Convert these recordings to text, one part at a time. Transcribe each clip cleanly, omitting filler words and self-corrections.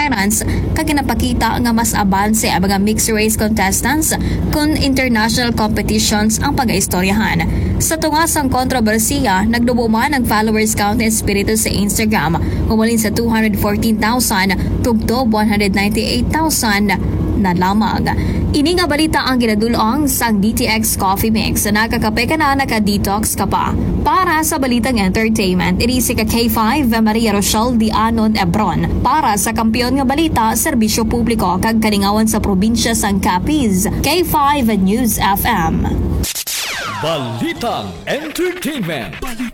performance kag ginapakita nga mas abanse ang mga mixed race contestants kun international competitions ang pag-aistoryahan. Sa tungas ang kontrobersiya, nagdubo man ang followers count ni Espiritu sa Instagram, humulin sa 214,000 tugtob 198,000 na lamang. Ini nga balita ang ginadulong sa DTX Coffee Mix na nakakape ka na naka-detox ka pa. Para sa balitang entertainment, iri si K5 Maria Rochelle Dianon Ebron para sa kampiyon nga balita, serbisyo publiko kag kalingawan sa probinsya sang Capiz. K5 News FM. Balitang Entertainment.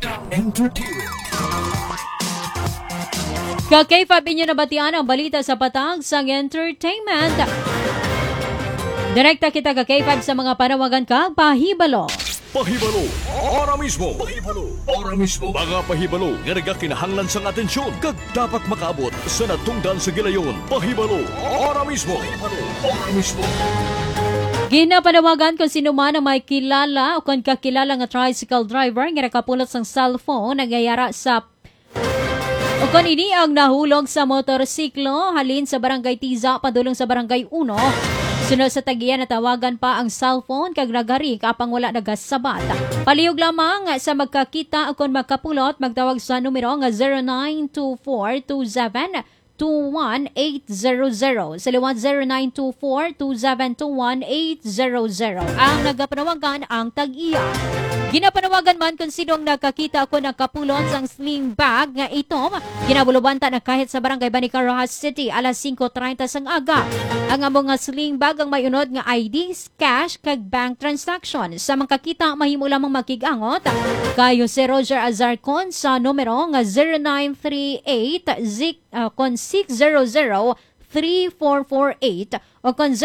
K5 inyo nabatian ang balita sa patag sang entertainment. Direkta kita K5 sa mga panawagan kag pahibalo. Pahibalo, ora mismo. Mga pahibalo, nga nagakinahanglan sang atensyon kag dapat makaabot sa natungdan sa gilayon. Pahibalo, ora mismo. Ginapanawagan kung sino man ang may kilala o kung kakilala nga tricycle driver nga nakapulot sang cellphone nagyayara sa o kung ini ang nahulog sa motorsiklo halin sa Barangay Tiza padulong sa Barangay 1. Sunod sa tagiyan na tawagan pa ang cellphone kag nagari kapang wala nagasabat. Palihog lamang sa magkakita o kung magkapulot magtawag sa numero nga 09242721-800. Sa liwat 09242721-800. Ang nagapanawagan ang tag-iya. Ginapanawagan man kung sinong nakakita ako ng kapulot sang sling bag nga itom. Ginabulubanta na kahit sa Barangay Banica, Rojas City, alas 5:30 sang aga. Ang among nga sling bag ang may unod nga IDs, cash, kag bank transaction. Sa makakita, mahimo lamang makigangot. Kayo si Roger Azarcon sa numero nga 0938-600-3448 o kon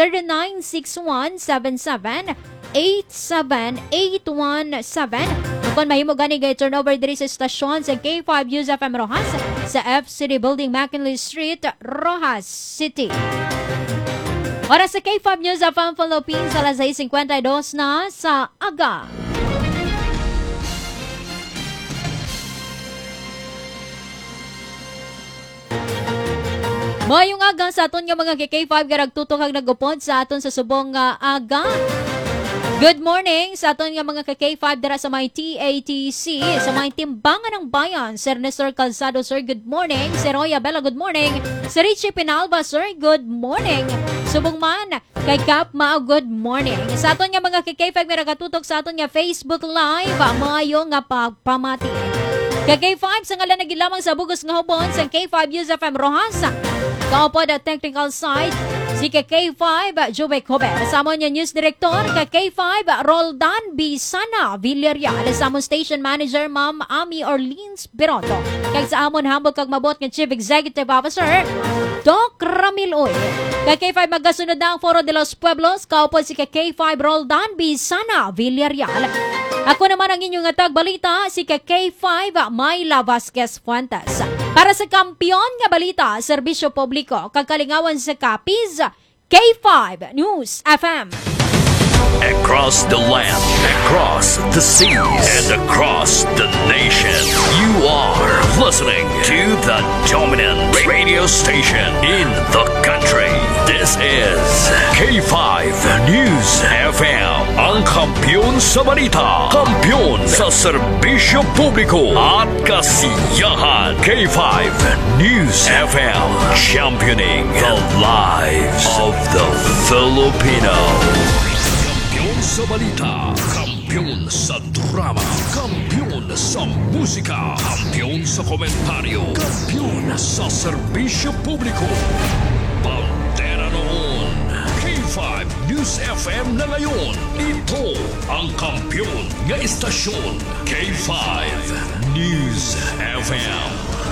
096177-87817 kung mahimo gani gay turnover diri sa estasyon sa K5 News FM Rojas sa FCD Building, McKinley Street, Rojas City. Oras sa K5 News FM Philippines, alas 6:52 na sa aga. Mayong aga sa aton nga mga K5 nga nagtutok kag nagupod sa aton sa subong nga aga. Good morning sa aton nga mga K5 dira sa may TATC, sa may timbangan ng bayan. Sir Nestor Calzado, sir, good morning. Sir Roya Bella, good morning. Sir Richie Pinalba, sir, good morning. Subong man kay Cap Mao, good morning. Sa aton nga mga K5 nga nagatutok sa aton nga Facebook Live, mayo nga pagpamati. K5 sa ngalan nagilamang sa bugos nga hubon sa K5 News FM Rojas. Kaupod at technical side, si K5 Jubek Hober. Samon niya News Director, K5 Roldan Bisana Villarreal. Samon Station Manager, Ma'am Ami Orleans Biroto. Kag sa amon hambog kag mabot nga Chief Executive Officer, Doc Ramil Uy. K5 magasunod na ang Foro de los Pueblos. Kaupod si K5 Roldan Bisana Villarreal. Ako naman ang inyong tagbalita, si K5 Mayla Vasquez Fuentes. Para sa kampiyon nga balita, serbisyo publiko, kakalingawan sa Capiz, K5 News FM. Across the land, across the seas, and across the nation, you are listening to the dominant radio station in the country. This is K5 News FM, ang kampiyon sa balita, kampiyon sa serbisyo publiko at kasiyahan. K5 News FM, championing the lives of the Filipino. Kampiyon sa balita, kampiyon sa drama, kampiyon sa musika, kampiyon sa komentaryo, kampiyon sa serbisyo publiko. Pantera noon, K5 News FM na ngayon. Ito ang kampiyon nga istasyon, K5 News FM.